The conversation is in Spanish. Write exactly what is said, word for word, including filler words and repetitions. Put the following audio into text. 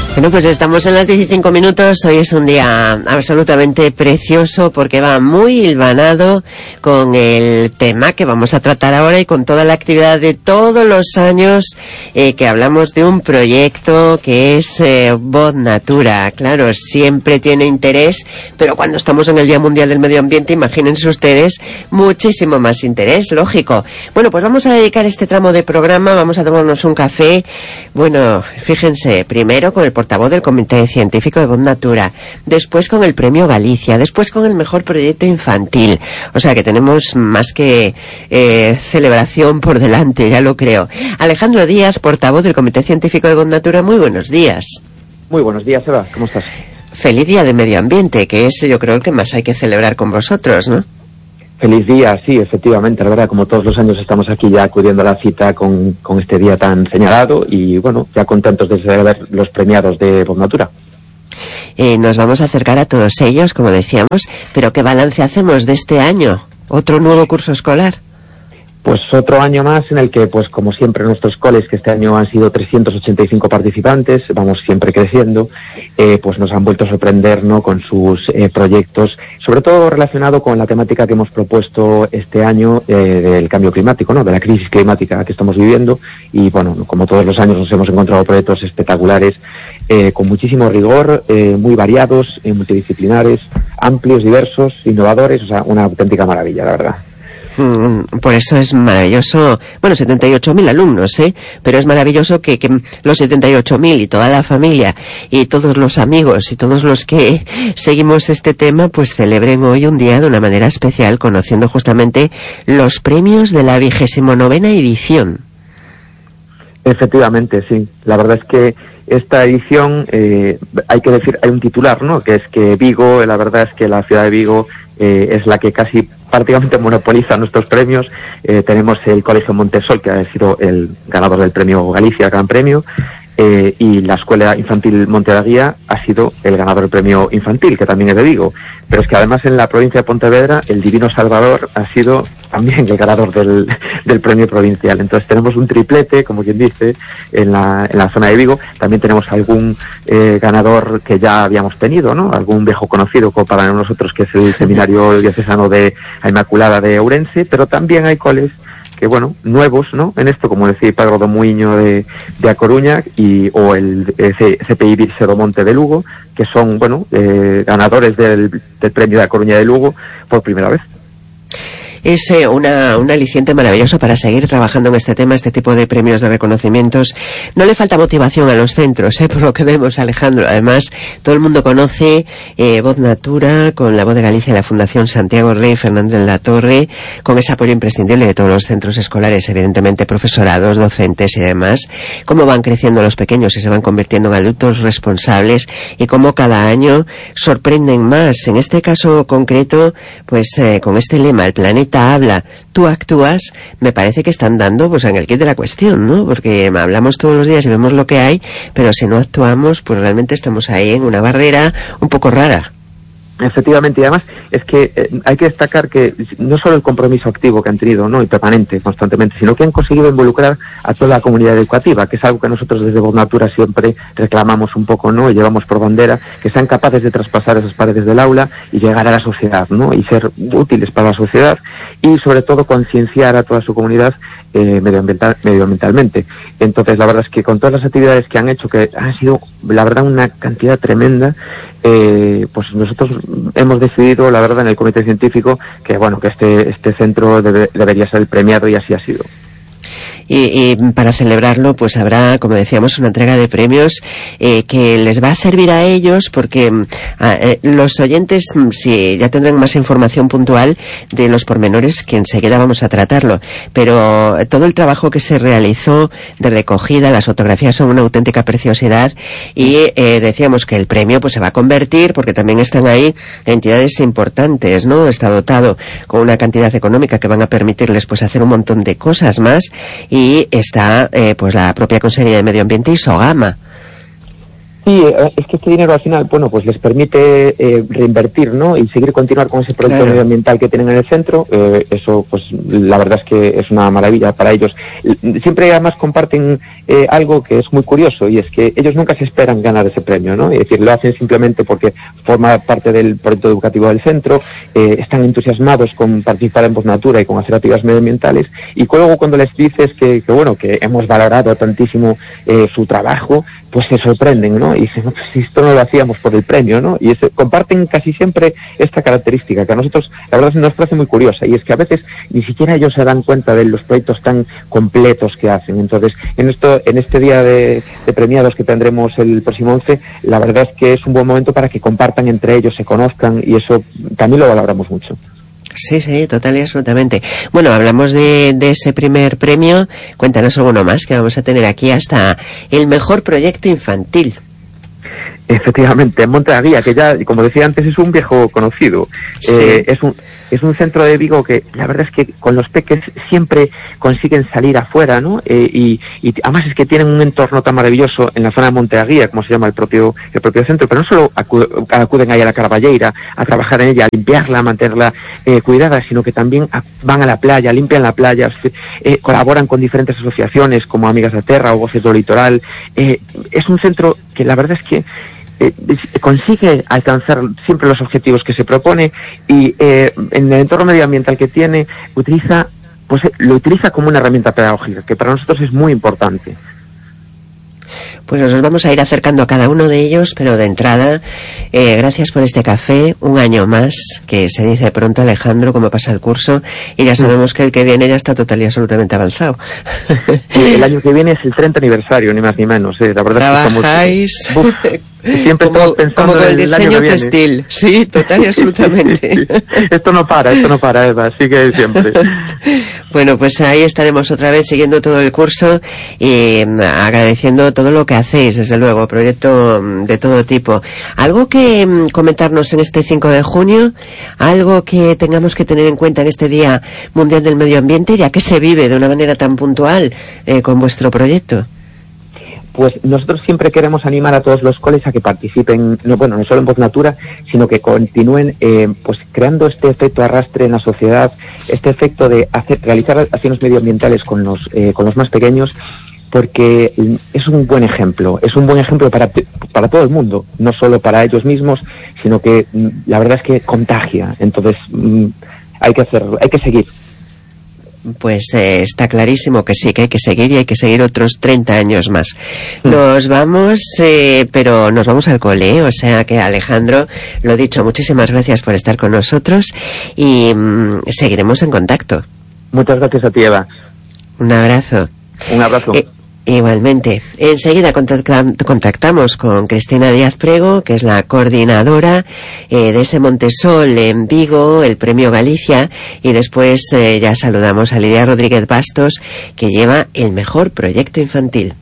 Bueno, pues estamos en las diez y cinco minutos. Hoy es un día absolutamente precioso porque va muy hilvanado con el tema que vamos a tratar ahora y con toda la actividad de todos los años eh, que hablamos de un proyecto que es eh, Voz Natura. Claro, siempre tiene interés, pero cuando estamos en el Día Mundial del Medio Ambiente, imagínense ustedes, muchísimo más interés, lógico. Bueno, pues vamos a dedicar este tramo de programa, vamos a tomarnos un café. Bueno, fíjense, primero con el portavoz del Comité Científico de Voz Natura, después con el Premio Galicia, después con el Mejor Proyecto Infantil. O sea que tenemos más que eh, celebración por delante, ya lo creo. Alejandro Díaz, portavoz del Comité Científico de Voz Natura, muy buenos días. Muy buenos días, Eva, ¿cómo estás? Feliz Día de Medio Ambiente, que es yo creo el que más hay que celebrar con vosotros, ¿no? Feliz día, sí, efectivamente, la verdad, como todos los años estamos aquí ya acudiendo a la cita con, con este día tan señalado y, bueno, ya contentos de ver los premiados de Voz Natura. Eh, nos vamos a acercar a todos ellos, como decíamos, pero ¿qué balance hacemos de este año? ¿Otro nuevo curso escolar? Pues otro año más en el que, pues como siempre, nuestros coles, que este año han sido trescientos ochenta y cinco participantes, vamos siempre creciendo, eh, pues nos han vuelto a sorprender, ¿no?, con sus eh, proyectos, sobre todo relacionado con la temática que hemos propuesto este año eh, del cambio climático, ¿no?, de la crisis climática que estamos viviendo. Y bueno, como todos los años nos hemos encontrado proyectos espectaculares, eh, con muchísimo rigor, eh, muy variados, eh, multidisciplinares, amplios, diversos, innovadores, o sea, una auténtica maravilla, la verdad. Por eso es maravilloso, bueno, setenta y ocho mil alumnos, ¿eh? Pero es maravilloso que, que los setenta y ocho mil y toda la familia y todos los amigos y todos los que seguimos este tema, pues celebren hoy un día de una manera especial, conociendo justamente los premios de la vigésimo novena edición. Efectivamente, sí. La verdad es que esta edición, eh, hay que decir, hay un titular, ¿no?, que es que Vigo, la verdad es que la ciudad de Vigo eh, es la que casi prácticamente monopoliza nuestros premios. Eh, tenemos el Colegio Montesol, que ha sido el ganador del Premio Galicia, Gran Premio, eh, y la Escuela Infantil Monte da Guía ha sido el ganador del Premio Infantil, que también es de Vigo. Pero es que además en la provincia de Pontevedra, el Divino Salvador ha sido también el ganador del, del Premio Provincial. Entonces tenemos un triplete, como quien dice, en la, en la zona de Vigo. También tenemos algún eh, ganador que ya habíamos tenido, ¿no?, algún viejo conocido, como para nosotros, que es el Seminario Diocesano de Inmaculada de Ourense, pero también hay coles que, bueno, nuevos, ¿no?, en esto, como decía Padre do Muiño de, de A Coruña, y, o el eh, C P I Virse do Monte de Lugo, que son, bueno, eh, ganadores del, del Premio de A Coruña de Lugo por primera vez. Es eh, una, un aliciente maravilloso para seguir trabajando en este tema, este tipo de premios, de reconocimientos. No le falta motivación a los centros, eh, por lo que vemos, Alejandro. Además, todo el mundo conoce eh, Voz Natura, con la Voz de Galicia y la Fundación Santiago Rey Fernández de la Torre, con ese apoyo imprescindible de todos los centros escolares, evidentemente profesorados, docentes y demás. Cómo van creciendo los pequeños y se van convirtiendo en adultos responsables, y cómo cada año sorprenden más. En este caso concreto, pues eh, con este lema, el planeta habla, tú actúas, me parece que están dando pues en el kit de la cuestión, ¿no? Porque hablamos todos los días y vemos lo que hay, pero si no actuamos, pues realmente estamos ahí en una barrera un poco rara. Efectivamente, y además es que eh, hay que destacar que no solo el compromiso activo que han tenido, ¿no?, y permanente, constantemente, sino que han conseguido involucrar a toda la comunidad educativa, que es algo que nosotros desde Voz Natura siempre reclamamos un poco, ¿no?, y llevamos por bandera, que sean capaces de traspasar esas paredes del aula y llegar a la sociedad, ¿no?, y ser útiles para la sociedad, y sobre todo concienciar a toda su comunidad eh, medioambiental, medioambientalmente. Entonces, la verdad es que con todas las actividades que han hecho, que han sido, la verdad, una cantidad tremenda, eh, pues nosotros hemos decidido, la verdad, en el comité científico, que bueno, que este este centro debe, debería ser el premiado, y así ha sido. Y, y para celebrarlo, pues habrá, como decíamos, una entrega de premios eh, que les va a servir a ellos, porque a, eh, los oyentes sí, ya tendrán más información puntual de los pormenores, que enseguida vamos a tratarlo, pero todo el trabajo que se realizó de recogida, las fotografías son una auténtica preciosidad, y eh, decíamos que el premio pues se va a convertir, porque también están ahí entidades importantes, ¿no? Está dotado con una cantidad económica que van a permitirles pues hacer un montón de cosas más, y está eh, pues la propia Consejería de Medio Ambiente y Sogama. Sí, es que este dinero al final, bueno, pues les permite eh, reinvertir, ¿no? Y seguir continuar con ese proyecto claro. medioambiental que tienen en el centro. Eh, eso, pues, la verdad es que es una maravilla para ellos. Siempre además comparten eh, algo que es muy curioso, y es que ellos nunca se esperan ganar ese premio, ¿no? Es decir, lo hacen simplemente porque forma parte del proyecto educativo del centro, eh, están entusiasmados con participar en Voz Natura y con hacer actividades medioambientales, y luego cuando les dices que, que bueno, que hemos valorado tantísimo eh, su trabajo, pues se sorprenden, ¿no? Y dicen, no, pues esto no lo hacíamos por el premio, ¿no? Y ese, comparten casi siempre esta característica que a nosotros, la verdad, nos parece muy curiosa, y es que a veces ni siquiera ellos se dan cuenta de los proyectos tan completos que hacen. Entonces, en esto, en este día de, de premiados que tendremos el próximo once, la verdad es que es un buen momento para que compartan entre ellos, se conozcan, y eso también lo valoramos mucho. Sí, sí, total y absolutamente. Bueno, hablamos de, de ese primer premio. Cuéntanos alguno más que vamos a tener aquí, hasta el mejor proyecto infantil. Efectivamente, en Monte Aguía, que ya, como decía antes, es un viejo conocido. Sí. Eh, es un es un centro de Vigo que la verdad es que con los peques siempre consiguen salir afuera, ¿no? Eh, y, y además es que tienen un entorno tan maravilloso en la zona de Monte Aguía, como se llama el propio el propio centro, pero no solo acu acuden ahí a la Carballeira a trabajar en ella, a limpiarla, a mantenerla eh, cuidada, sino que también a, van a la playa, limpian la playa, eh, colaboran con diferentes asociaciones como Amigas de Terra o Voces do Litoral. Eh, es un centro que la verdad es que Eh, consigue alcanzar siempre los objetivos que se propone, y eh, en el entorno medioambiental que tiene utiliza, pues lo utiliza como una herramienta pedagógica, que para nosotros es muy importante. Pues nos vamos a ir acercando a cada uno de ellos, pero de entrada, eh, gracias por este café, un año más, que se dice pronto, Alejandro, como pasa el curso, y ya sabemos que el que viene ya está total y absolutamente avanzado. Sí, el año que viene es el treinta aniversario, ni más ni menos, eh. La verdad ¿Trabajáis? Es que estamos... Uf, siempre como, estamos pensando como con el en diseño el textil, sí, total y absolutamente. Sí, sí, sí. Esto no para, esto no para, Eva, sigue siempre. Bueno, pues ahí estaremos otra vez siguiendo todo el curso y agradeciendo todo lo que hacéis, desde luego, proyecto de todo tipo. ¿Algo que comentarnos en este cinco de junio? ¿Algo que tengamos que tener en cuenta en este Día Mundial del Medio Ambiente, ya que se vive de una manera tan puntual eh, con vuestro proyecto? Pues nosotros siempre queremos animar a todos los coles a que participen, no, bueno, no solo en Voz Natura, sino que continúen eh, pues creando este efecto arrastre en la sociedad, este efecto de hacer, realizar acciones medioambientales con los, eh, con los más pequeños, porque es un buen ejemplo, es un buen ejemplo para, para todo el mundo, no solo para ellos mismos, sino que la verdad es que contagia. Entonces hay que hacer, hay que seguir. Pues eh, está clarísimo que sí, que hay que seguir, y hay que seguir otros treinta años más. Nos vamos, eh, pero nos vamos al cole, ¿eh? O sea que, Alejandro, lo dicho, muchísimas gracias por estar con nosotros, y mmm, seguiremos en contacto. Muchas gracias a ti, Eva. Un abrazo. Un abrazo. Eh, Igualmente. Enseguida contactamos con Cristina Díaz Prego, que es la coordinadora eh, de ese Montesol en Vigo, el Premio Galicia, y después eh, ya saludamos a Lidia Rodríguez Bastos, que lleva el mejor proyecto infantil.